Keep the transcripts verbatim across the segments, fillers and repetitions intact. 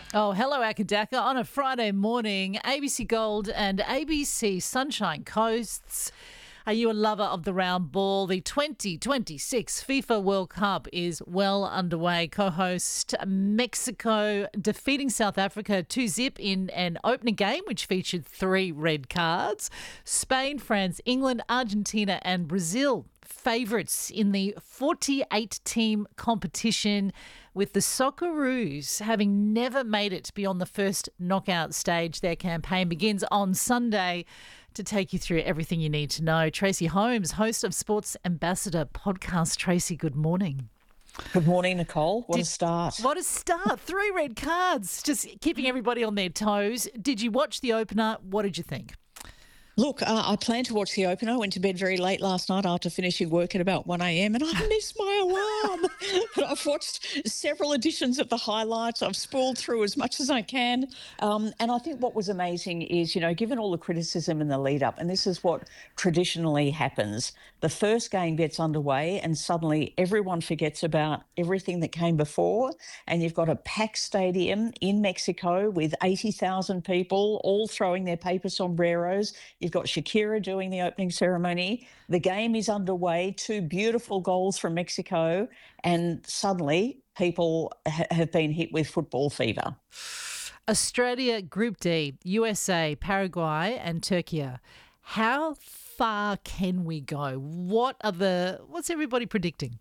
Oh, hello, Akadaka. On a Friday morning, A B C Gold and A B C Sunshine Coasts. Are you a lover of the round ball? The twenty twenty-six FIFA World Cup is well underway. Co-host Mexico defeating South Africa two zip in an opening game which featured three red cards. Spain, France, England, Argentina and Brazil favourites in the forty-eight team competition, with the Socceroos having never made it beyond the first knockout stage. Their campaign begins on Sunday. To take you through everything you need to know, Tracy Holmes, host of Sports Ambassador podcast. Tracy, good morning. Good morning, Nicole. What Did, a start. What a start. Three red cards, just keeping everybody on their toes. Did you watch the opener? What did you think? Look, uh, I planned to watch the opener. I went to bed very late last night after finishing work at about one a.m. and I missed my alarm. But I've watched several editions of the highlights. I've spooled through as much as I can. Um, and I think what was amazing is, you know, given all the criticism in the lead up, and this is what traditionally happens, the first game gets underway and suddenly everyone forgets about everything that came before. And you've got a packed stadium in Mexico with eighty thousand people all throwing their paper sombreros. You've got Shakira doing the opening ceremony. The game is underway, two beautiful goals from Mexico, and suddenly people ha- have been hit with football fever. Australia Group D, U S A, Paraguay and Turkey. How far can we go? What are the, what's everybody predicting?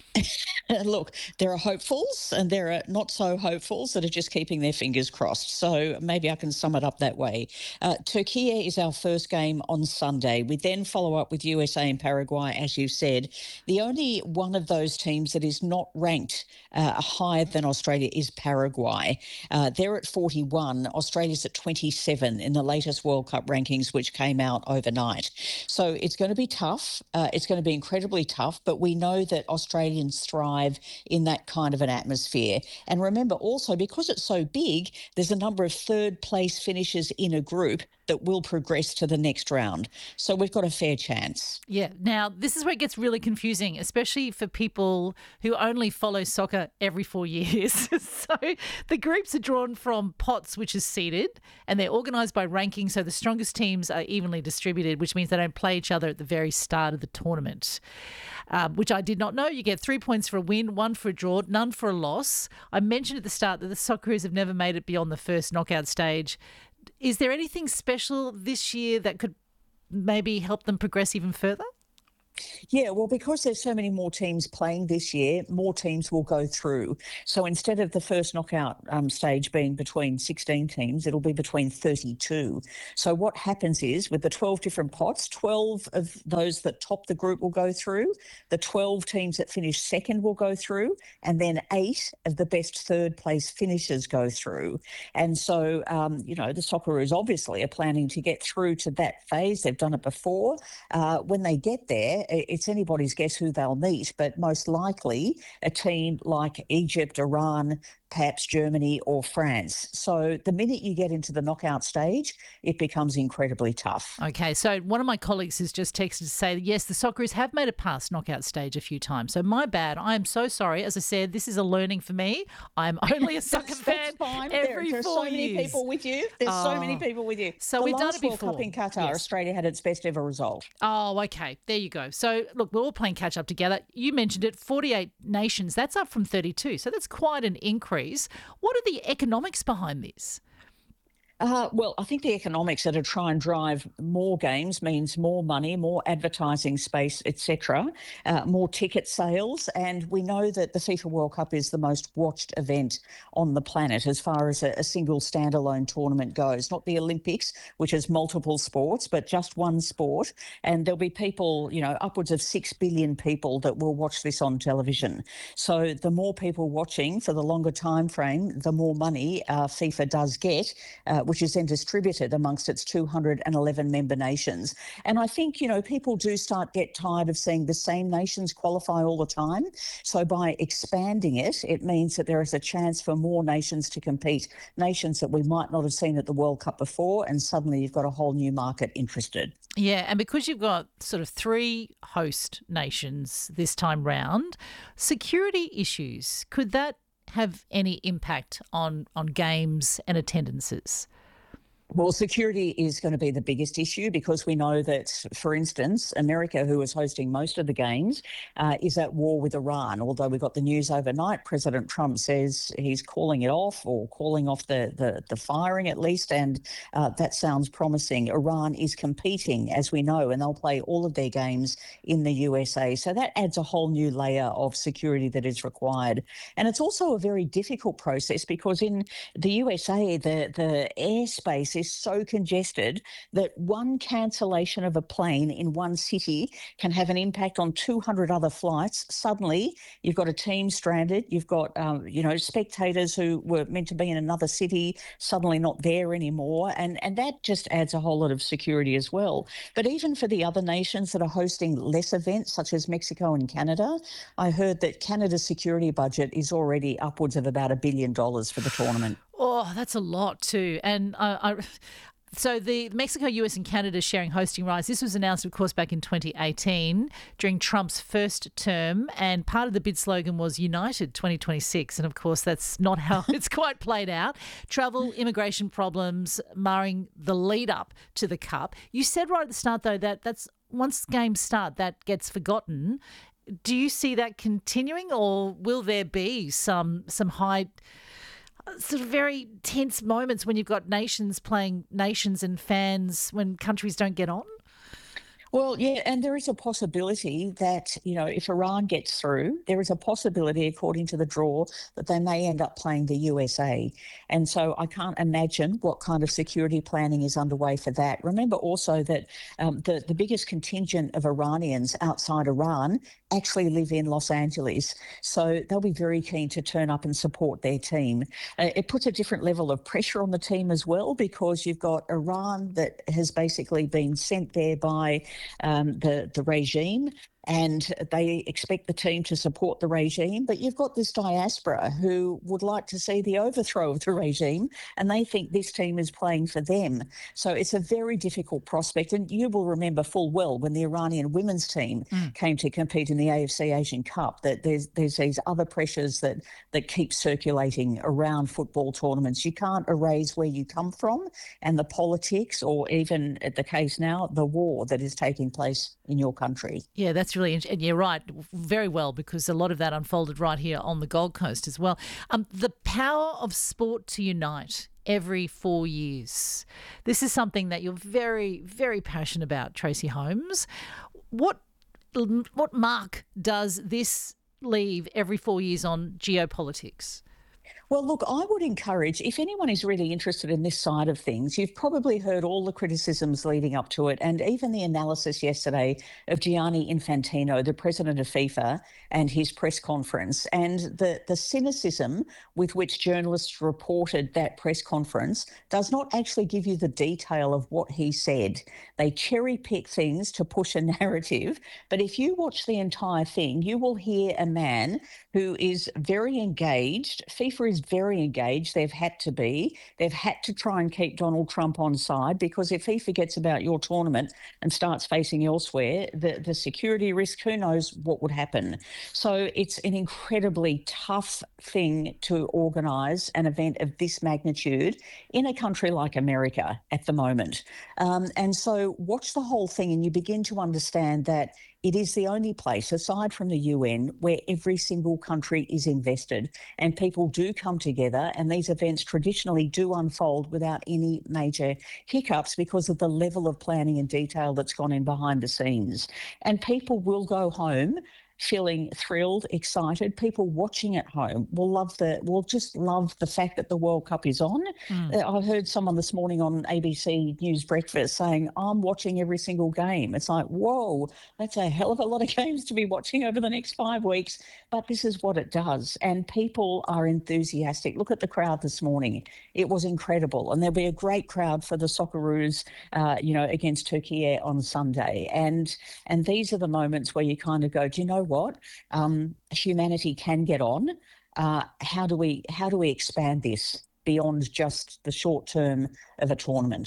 Look, there are hopefuls and there are not so hopefuls that are just keeping their fingers crossed. So maybe I can sum it up that way. Uh, Turkey is our first game on Sunday. We then follow up with U S A and Paraguay, as you said. The only one of those teams that is not ranked uh, higher than Australia is Paraguay. Uh, they're at forty-one. Australia's at twenty-seven in the latest World Cup rankings, which came out overnight. So it's going to be tough. Uh, it's going to be incredibly tough, but we know that Australians thrive in that kind of an atmosphere. And remember also, because it's so big, there's a number of third place finishes in a group that will progress to the next round. So we've got a fair chance. Yeah. Now, this is where it gets really confusing, especially for people who only follow soccer every four years. So the groups are drawn from pots, which is seeded, and they're organised by ranking. So the strongest teams are evenly distributed, which means they don't play each other at the very start of the tournament, um, which I did not know. You get three points for a win, one for a draw, none for a loss. I mentioned at the start that the Socceroos have never made it beyond the first knockout stage. Is there anything special this year that could maybe help them progress even further? Yeah, well, because there's so many more teams playing this year, more teams will go through. So instead of the first knockout um, stage being between sixteen teams, it'll be between thirty-two. So what happens is with the twelve different pots, twelve of those that top the group will go through, the twelve teams that finish second will go through, and then eight of the best third place finishers go through. And so, um, you know, the Socceroos obviously are planning to get through to that phase. They've done it before. Uh, when they get there, it's anybody's guess who they'll meet, but most likely a team like Egypt, Iran, perhaps Germany or France. So the minute you get into the knockout stage, it becomes incredibly tough. Okay, so one of my colleagues has just texted to say, yes, the Socceroos have made it past knockout stage a few times. So my bad. I am so sorry. As I said, this is a learning for me. I'm only a soccer that's, fan that's fine. every there, four so many years. people with you. There's oh. so many people with you. So the we've done it last World before. Cup in Qatar, yes. Australia had its best ever result. Oh, okay. There you go. So, look, we're all playing catch-up together. You mentioned it, forty-eight nations. That's up from thirty-two. So that's quite an increase. What are the economics behind this? Uh, well, I think the economics are to try and drive more games means more money, more advertising space, et cetera, uh, more ticket sales. And we know that the FIFA World Cup is the most watched event on the planet as far as a, a single standalone tournament goes. Not the Olympics, which is multiple sports, but just one sport. And there'll be people, you know, upwards of six billion people that will watch this on television. So the more people watching for the longer time frame, the more money uh, FIFA does get, uh, which is then distributed amongst its two hundred eleven member nations. And I think, you know, people do start get tired of seeing the same nations qualify all the time. So by expanding it, it means that there is a chance for more nations to compete, nations that we might not have seen at the World Cup before, and suddenly you've got a whole new market interested. Yeah, and because you've got sort of three host nations this time round, security issues, could that have any impact on, on games and attendances? Well, security is going to be the biggest issue because we know that, for instance, America, who is hosting most of the games, uh, is at war with Iran. Although we got the news overnight, President Trump says he's calling it off or calling off the, the, the firing at least, and uh, that sounds promising. Iran is competing, as we know, and they'll play all of their games in the U S A. So that adds a whole new layer of security that is required. And it's also a very difficult process because in the U S A, the, the airspace is so congested that one cancellation of a plane in one city can have an impact on two hundred other flights. Suddenly, you've got a team stranded. You've got, um, you know, spectators who were meant to be in another city suddenly not there anymore. And, and that just adds a whole lot of security as well. But even for the other nations that are hosting less events, such as Mexico and Canada, I heard that Canada's security budget is already upwards of about a billion dollars for the tournament. Oh, that's a lot too. And I, I, so the Mexico, U S and Canada sharing hosting rights, this was announced, of course, back in twenty eighteen during Trump's first term. And part of the bid slogan was United twenty twenty-six. And, of course, that's not how it's quite played out. Travel, immigration problems marring the lead up to the Cup. You said right at the start, though, that that's once games start, that gets forgotten. Do you see that continuing, or will there be some some high... sort of very tense moments when you've got nations playing nations and fans when countries don't get on? Well, yeah, and there is a possibility that, you know, if Iran gets through, there is a possibility, according to the draw, that they may end up playing the U S A. And so I can't imagine what kind of security planning is underway for that. Remember also that um, the, the biggest contingent of Iranians outside Iran actually live in Los Angeles. So they'll be very keen to turn up and support their team. Uh, it puts a different level of pressure on the team as well, because you've got Iran that has basically been sent there by um, the, the regime, and they expect the team to support the regime. But you've got this diaspora who would like to see the overthrow of the regime, and they think this team is playing for them. So it's a very difficult prospect. And you will remember full well when the Iranian women's team mm. came to compete in the A F C Asian Cup, that there's there's these other pressures that, that keep circulating around football tournaments. You can't erase where you come from and the politics, or even at the case now, the war that is taking place in your country. Yeah, that's really interesting. And you're right, very well, because a lot of that unfolded right here on the Gold Coast as well. Um, the power of sport to unite every four years. This is something that you're very, very passionate about, Tracy Holmes. What what mark does this leave every four years on geopolitics? Well, look, I would encourage, if anyone is really interested in this side of things, you've probably heard all the criticisms leading up to it, and even the analysis yesterday of Gianni Infantino, the president of FIFA, and his press conference, and the, the cynicism with which journalists reported that press conference does not actually give you the detail of what he said. They cherry pick things to push a narrative, but if you watch the entire thing, you will hear a man who is very engaged. FIFA is very engaged. They've had to be. They've had to try and keep Donald Trump on side, because if he forgets about your tournament and starts facing elsewhere, the, the security risk, who knows what would happen. So it's an incredibly tough thing to organise an event of this magnitude in a country like America at the moment. Um, and so watch the whole thing and you begin to understand that it is the only place, aside from the U N, where every single country is invested and people do come together, and these events traditionally do unfold without any major hiccups because of the level of planning and detail that's gone in behind the scenes. And people will go home feeling thrilled, excited. People watching at home will love the will just love the fact that the World Cup is on. Mm. I heard someone this morning on A B C News Breakfast saying, I'm watching every single game. It's like, whoa, that's a hell of a lot of games to be watching over the next five weeks. But this is what it does. And people are enthusiastic. Look at the crowd this morning. It was incredible. And there'll be a great crowd for the Socceroos, uh, you know, against Turkey on Sunday. And and these are the moments where you kind of go, do you know what? Um, humanity can get on. Uh, how do we how do we expand this beyond just the short term of a tournament?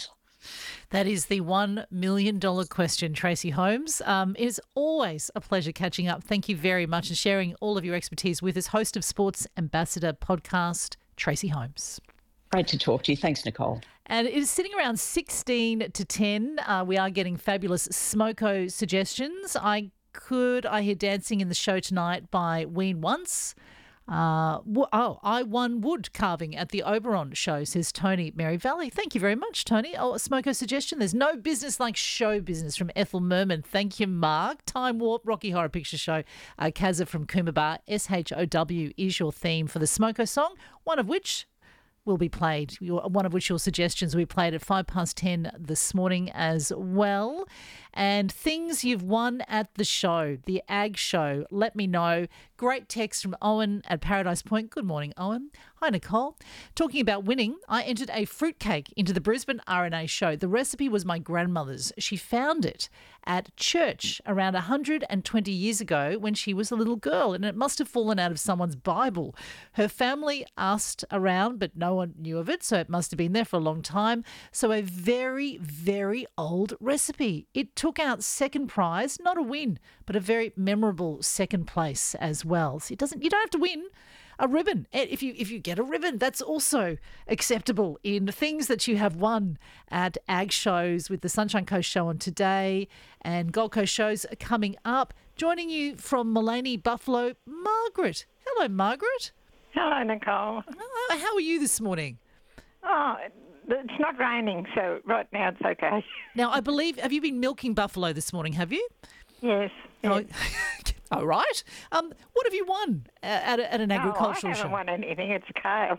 That is the one million dollars question, Tracy Holmes. Um, it is always a pleasure catching up. Thank you very much and sharing all of your expertise with us. Host of Sports Ambassador podcast, Tracy Holmes. Great to talk to you. Thanks, Nicole. And it is sitting around sixteen to ten. Uh, we are getting fabulous Smoko suggestions. I could, I hear Dancing in the Show Tonight by Ween Once. Uh, oh, I won wood carving at the Oberon show, says Tony Mary Valley. Thank you very much, Tony. Oh, a Smoko suggestion. There's no business like show business from Ethel Merman. Thank you, Mark. Time Warp, Rocky Horror Picture Show. Uh, Kazza from Coomera, S H O W is your theme for the Smoko song, one of which will be played, one of which your suggestions will be played at five past ten this morning as well. And things you've won at the show, the Ag Show, let me know. Great text from Owen at Paradise Point. Good morning, Owen. Hi, Nicole. Talking about winning, I entered a fruitcake into the Brisbane R N A show. The recipe was my grandmother's. She found it at church around one hundred twenty years ago when she was a little girl, and it must have fallen out of someone's Bible. Her family asked around, but no one knew of it, so it must have been there for a long time. So a very, very old recipe. It took out second prize, not a win, but a very memorable second place as well. So it doesn't, you don't have to win. A ribbon. If you if you get a ribbon, that's also acceptable in things that you have won at Ag shows with the Sunshine Coast show on today and Gold Coast shows are coming up. Joining you from Mullaney, Buffalo, Margaret. Hello, Margaret. Hello, Nicole. Oh, how are you this morning? Oh, it's not raining, so right now it's okay. Now, I believe, have you been milking buffalo this morning, have you? Yes. yes. Oh, all right. Um, what have you won at, at an agricultural show? Oh, I haven't show? won anything. It's kale.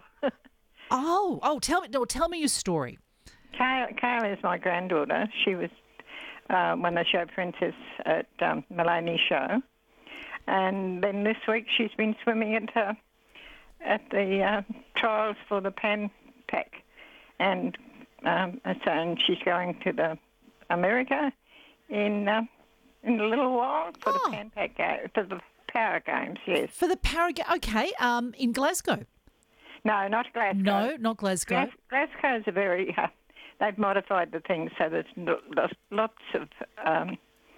oh, oh, tell me, no, tell me your story. Kale, kale is my granddaughter. She was uh, won the show princess at um, Mullaney show, and then this week she's been swimming at uh, at the uh, trials for the Pan Pac, and um, so and she's going to the America in. Uh, In a little while for oh. the Pan Pac ga- for the Power Games, yes. For the Power Games, okay. Um, in Glasgow. No, not Glasgow. No, not Glasgow. Glas- Glasgow's a very. Uh, they've modified the things so there's no, lots of um,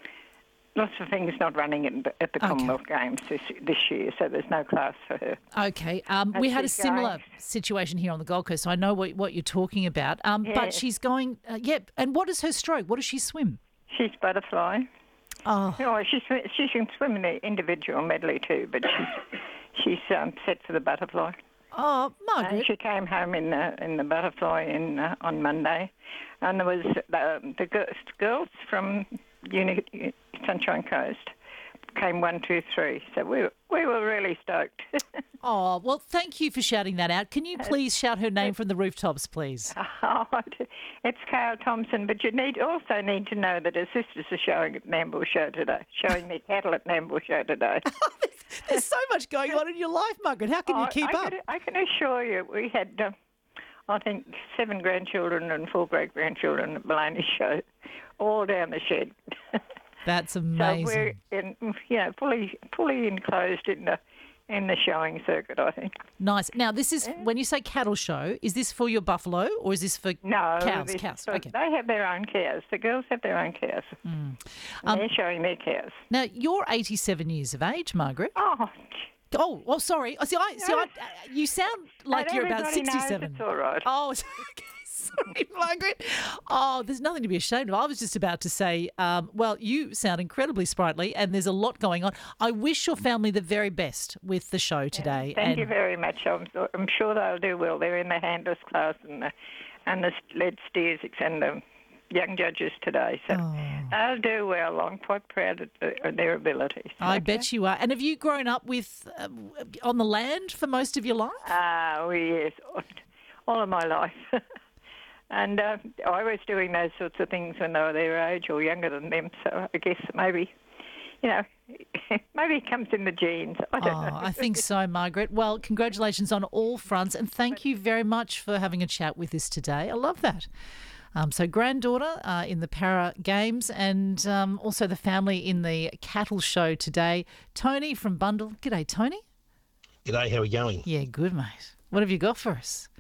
lots of things not running at, at the Okay. Commonwealth Games this this year, so there's no class for her. Okay. Um, And we had a she's similar going- situation here on the Gold Coast, so I know what what you're talking about. Um, but Yes. she's going. Uh, yeah. And what is her stroke? What does she swim? She's butterfly. Oh. Oh, she sw- she can swim in the individual medley too, but she's she's um, set for the butterfly. Oh, Margaret. And she came home in the in the butterfly in uh, on Monday, and there was the, the girls, girls from Uni, Sunshine Coast came one, two, three. So we were, we were really stoked. Oh, well, thank you for shouting that out. Can you please shout her name from the rooftops, please? Oh, it's Kyle Thompson, but you need also need to know that her sisters are showing at Nambour Show today, showing their cattle at Nambour Show today. There's so much going on in your life, Margaret. How can you Oh, keep I up? Can, I can assure you, we had, uh, I think, seven grandchildren and four great-grandchildren at Mullaney Show, all down the shed. That's amazing. So we're in, you know, fully fully enclosed in the in the showing circuit, I think. Nice. Now, this is when you say cattle show. Is this for your buffalo or is this for No, cows? this- Cows. so Okay. They have their own cows. The girls have their own cows. Um, And they're showing their cows. Now, you're eighty-seven years of age, Margaret. Oh, Oh, well, sorry. Oh, see, I, see, I, uh, you sound like but you're about everybody knows sixty-seven. It's all right. Oh, okay. Sorry, Margaret. Oh, there's nothing to be ashamed of. I was just about to say, um, well, you sound incredibly sprightly and there's a lot going on. I wish your family the very best with the show today. Thank and you very much. I'm, I'm sure they'll do well. They're in the handlers class and the, and the lead steers and the young judges today. So Oh. they'll do well. I'm quite proud of, the, of their abilities. I Okay? bet you are. And have you grown up with uh, on the land for most of your life? Ah, oh, yes, all of my life. And uh, I was doing those sorts of things when they were their age or younger than them. So I guess maybe, you know, maybe it comes in the genes. I don't Oh, know. I think so, Margaret. Well, congratulations on all fronts, and thank you very much for having a chat with us today. I love that. Um, so, granddaughter uh, in the Para Games, and um, also the family in the cattle show today. Tony from Bundle. G'day, Tony. G'day, how are we going? Yeah, good, mate. What have you got for us?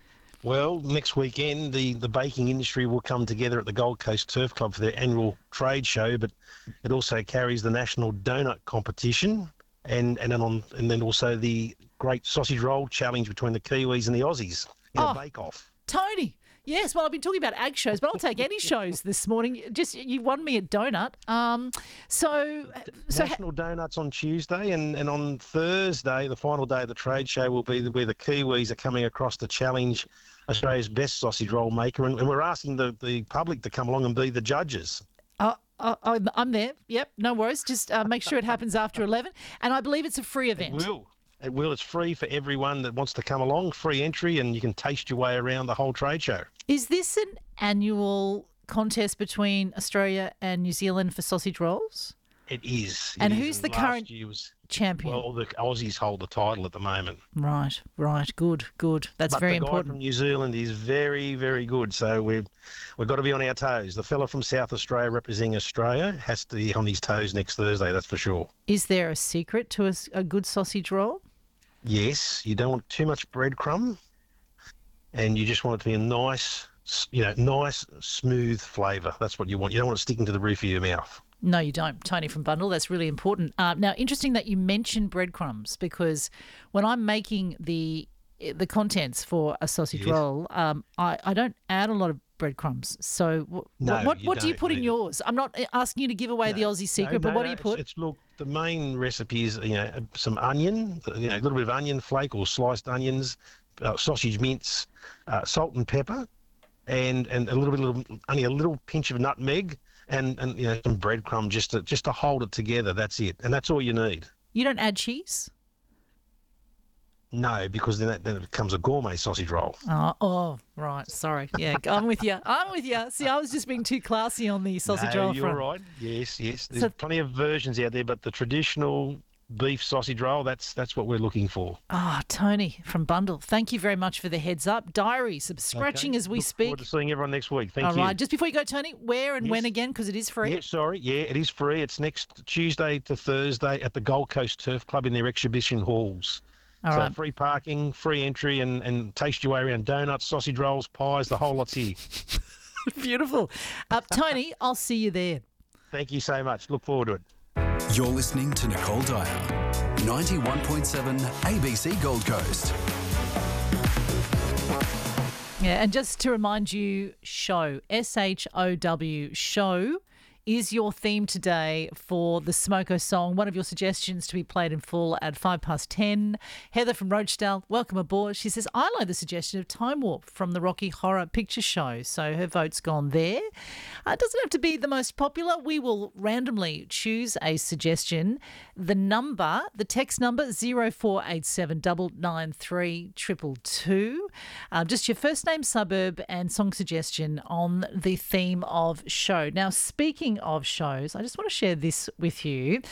Well, next weekend, the, the baking industry will come together at the Gold Coast Turf Club for their annual trade show, but it also carries the National Donut Competition and, and, then, on, and then also the Great Sausage Roll Challenge between the Kiwis and the Aussies in Oh. a bake-off. Tony. Yes, well, I've been talking about ag shows, but I'll take any shows this morning. Just you won me a donut. Um, so, so ha- National Donuts on Tuesday, and, and on Thursday, the final day of the trade show, will be where the Kiwis are coming across to challenge Australia's best sausage roll maker, and, and we're asking the, the public to come along and be the judges. uh, uh, I'm I'm there. Yep, no worries. Just uh, make sure it happens after eleven, and I believe it's a free It event. will. It will. It's free for everyone that wants to come along, free entry, and you can taste your way around the whole trade show. Is this an annual contest between Australia and New Zealand for sausage rolls? It is. It And is. who's the last current year was, champion? well, the Aussies hold the title at the moment. Right, right. Good, good. That's But very the guy important. from New Zealand is very, very good. So we've we've got to be on our toes. The fella from South Australia representing Australia has to be on his toes next Thursday. That's for sure. Is there a secret to a, s- a good sausage roll? Yes, you don't want too much breadcrumb, and you just want it to be a nice, s- you know, nice, smooth flavour. That's what you want. You don't want it sticking to the roof of your mouth. No, you don't. Tony from Bundle, that's really important. Uh, now, interesting that you mentioned breadcrumbs because when I'm making the the contents for a sausage Yes. roll, um, I, I don't add a lot of breadcrumbs. So, wh- No, what you what do you don't put in need it. yours? I'm not asking you to give away the No, Aussie secret, no, but what no, do you it's- put? It's, look, the main recipe is you know some onion, you know, a little bit of onion flake or sliced onions, uh, sausage mince, uh, salt and pepper, and and a little bit of only a little pinch of nutmeg, and and you know some breadcrumb just to just to hold it together. That's it, and that's all you need. You don't add cheese? No, because then that, then it becomes a gourmet sausage roll. Oh, oh, right. Sorry. Yeah, I'm with you. I'm with you. See, I was just being too classy on the sausage no, roll you're front. right. Yes, yes. There's So- plenty of versions out there, but the traditional beef sausage roll, that's that's what we're looking for. Ah, Tony from Bundle, thank you very much for the heads up. Diary, some scratching Okay. as we Look speak. forward to seeing everyone next week. Thank All you. right. Just before you go, Tony, where and when Yes. again? Because it is free. Yeah, sorry. Yeah, it is free. It's next Tuesday to Thursday at the Gold Coast Turf Club in their exhibition halls. All so right. free parking, free entry, and, and taste your way around donuts, sausage rolls, pies, the whole lot's here. Beautiful. Uh, Tony, I'll see you there. Thank you so much. Look forward to it. You're listening to Nicole Dyer, ninety-one point seven A B C Gold Coast. Yeah, and just to remind you, show, S H O W, show is your theme today for the Smoko song. One of your suggestions to be played in full at five past ten. Heather from Rochedale, welcome aboard. She says, I like the suggestion of Time Warp from the Rocky Horror Picture Show. So her vote's gone there. Uh, it doesn't have to be the most popular. We will randomly choose a suggestion. The number, the text number, zero four eight seven nine nine three two two two. Um, just your first name, suburb, and song suggestion on the theme of show. Now, speaking of shows, I just want to share this with you.